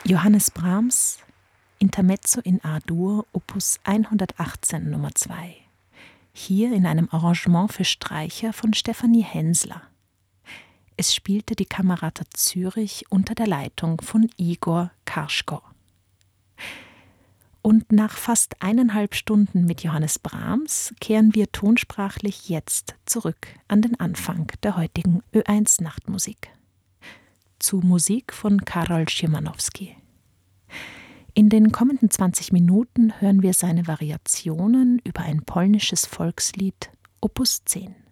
Johannes Brahms, Intermezzo in A-Dur, Opus 118 Nummer 2. Hier in einem Arrangement für Streicher von Stefanie Hensler. Es spielte die Kamerata Zürich unter der Leitung von Igor Karschko. Und nach fast 1,5 Stunden mit Johannes Brahms kehren wir tonsprachlich jetzt zurück an den Anfang der heutigen Ö1 Nachtmusik. Zu Musik von Karol Szymanowski. In den kommenden 20 Minuten hören wir seine Variationen über ein polnisches Volkslied, Opus 10.